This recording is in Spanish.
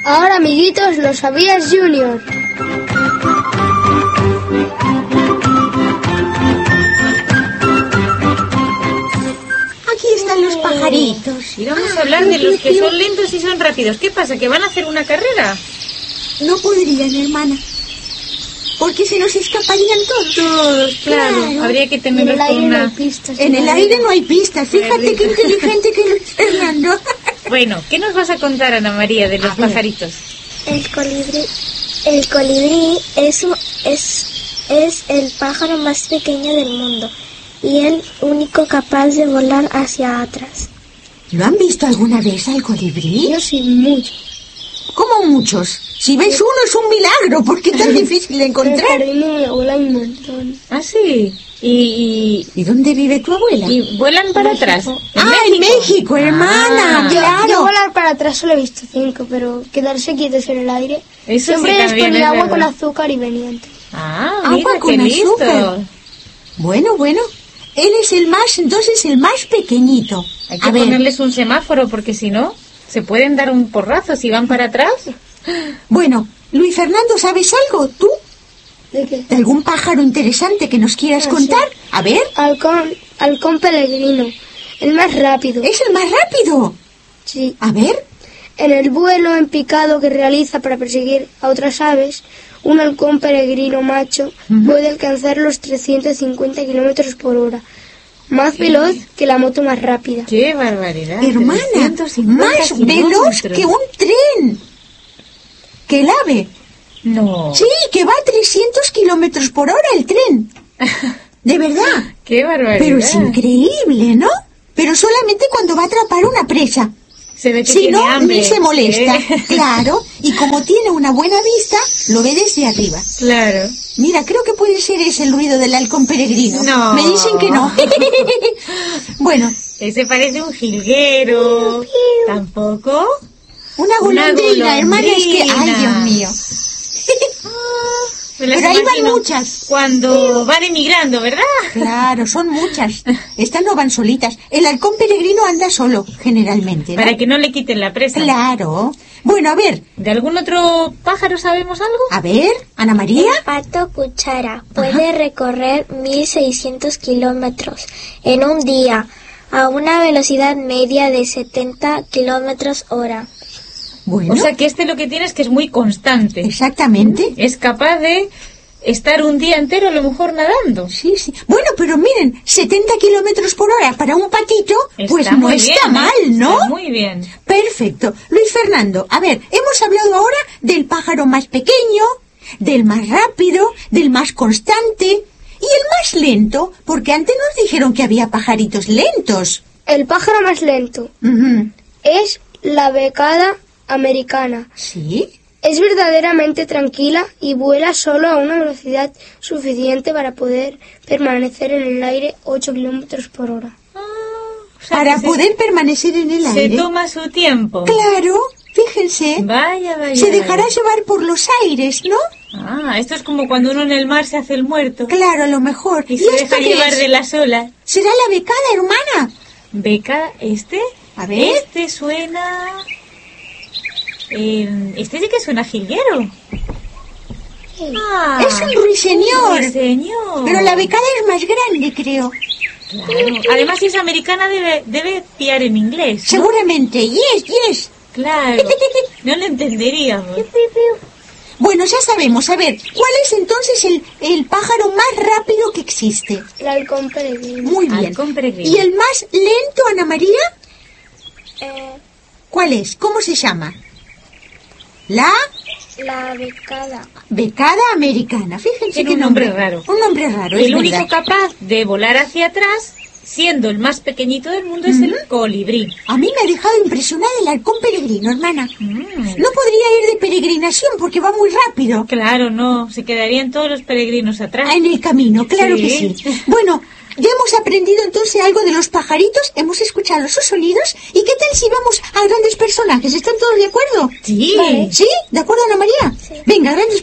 Ahora, amiguitos, ¿lo sabías, Junior? Aquí están los pajaritos. Y vamos a hablar de los que son lentos y son rápidos. ¿Qué pasa? ¿Que van a hacer una carrera? No podrían, hermana, porque se nos escaparían todos. Todos, claro. Habría que tenerlos con una... En el aire no hay pistas. Fíjate qué inteligente que Luis Fernando. Bueno, ¿qué nos vas a contar, Ana María, de los pajaritos? El colibrí es el pájaro más pequeño del mundo y el único capaz de volar hacia atrás. ¿Lo han visto alguna vez al colibrí? Yo sí, mucho. ¿Cómo muchos? Si ves uno es un milagro, porque es tan difícil de encontrar. Vuelan un montón. Ah, sí. ¿Y dónde vive tu abuela? ¿Y vuelan para atrás? En México, hermana, claro. Yo volar para atrás solo he visto 5, pero quedarse quietos en el aire. Eso siempre sí, les también ponía es agua verdad. con azúcar y venían. Ah, mira, agua con qué listo. azúcar. Bueno. Él es el más pequeñito. Hay que ponerles un semáforo, porque si no, se pueden dar un porrazo si van para atrás. Bueno, Luis Fernando, ¿sabes algo tú? ¿De qué? ¿De algún pájaro interesante que nos quieras contar? Sí. A ver. Halcón peregrino, el más rápido. ¿Es el más rápido? Sí. A ver. En el vuelo en picado que realiza para perseguir a otras aves, un halcón peregrino macho puede alcanzar los 350 kilómetros por hora. Más veloz que la moto más rápida. ¡Qué barbaridad! Hermana, más veloz que un tren. Que el ave. No. Sí, que va a 300 kilómetros por hora el tren. De verdad. ¡Qué barbaridad! Pero es increíble, ¿no? Pero solamente cuando va a atrapar una presa. Se ve que si tiene no, hambre. ni se molesta. Claro. Y como tiene una buena vista, lo ve desde arriba. Claro. Mira, creo que puede ser ese el ruido del halcón peregrino. No. Me dicen que no. Bueno. Ese parece un jilguero. ¿Tampoco? Una golondrina, hermana, es que... ¡Ay, Dios mío! Me las Pero ahí van imagino muchas. Cuando van emigrando, ¿verdad? Claro, son muchas. Estas no van solitas. El halcón peregrino anda solo, generalmente, ¿no? Para que no le quiten la presa. Claro. Bueno, a ver. ¿De algún otro pájaro sabemos algo? A ver, Ana María. El pato cuchara puede recorrer 1.600 kilómetros en un día a una velocidad media de 70 kilómetros hora. Bueno. O sea que lo que tiene es que es muy constante. Exactamente. Es capaz de estar un día entero a lo mejor nadando. Sí. Bueno, pero miren, 70 kilómetros por hora para un patito, pues no está mal, ¿no? Está muy bien. Perfecto. Luis Fernando, a ver, hemos hablado ahora del pájaro más pequeño, del más rápido, del más constante y el más lento, porque antes nos dijeron que había pajaritos lentos. El pájaro más lento es la becada americana. ¿Sí? Es verdaderamente tranquila y vuela solo a una velocidad suficiente para poder permanecer en el aire 8 kilómetros por hora. O sea, para poder permanecer en el aire. Se toma su tiempo. Claro, fíjense. Vaya. Se dejará llevar por los aires, ¿no? Ah, esto es como cuando uno en el mar se hace el muerto. Claro, a lo mejor. Y se deja llevar de las olas. ¿Será la becada, hermana? ¿Becada? A ver. Este suena... este sí que suena jilguero. Es un ruiseñor. Ruiseñor. Pero la becada es más grande, creo. Claro. Además, si es americana, debe piar en inglés, ¿no? Seguramente. Yes. Claro. No lo entenderíamos. Bueno, ya sabemos. A ver, ¿cuál es entonces el pájaro más rápido que existe? El halcón peregrino. Muy bien. Halcón peregrino. ¿Y el más lento, Ana María? ¿Cuál es? ¿Cómo se llama? La becada americana. Fíjense Tiene qué un nombre raro. Un nombre raro. El único capaz de volar hacia atrás, siendo el más pequeñito del mundo, es el colibrí. A mí me ha dejado impresionada el halcón peregrino, hermana. No podría ir de peregrinación porque va muy rápido. Claro, no. Se quedarían todos los peregrinos atrás. En el camino, claro Sí. que sí. Bueno, ya hemos aprendido entonces algo de los pajaritos, hemos escuchado sus sonidos. ¿Y qué tal si vamos a grandes personajes? ¿Están todos de acuerdo? Sí. ¿Sí? ¿De acuerdo, Ana María? Sí. Venga, grandes